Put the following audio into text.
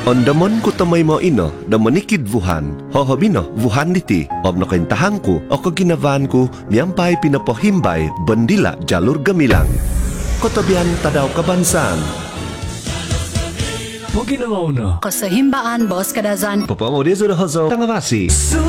Ondamon ko tamay mo ino, da manikid vuhan. Hohobino, vuhan diti. Ob na kaintahan ko, o kaginavan ko, miyampay pinapohimbay, bandila jalur gamilang. Kotabian tadaw kabansan. Paginawa na. Kasahimbaan, boss kadazan. Papamodizo na hozo, tangawasi.